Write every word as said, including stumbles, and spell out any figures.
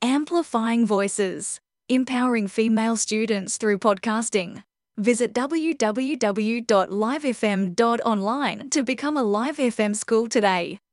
Amplifying voices, empowering female students through podcasting. Visit w w w dot live f m dot online to become a Live F M school today.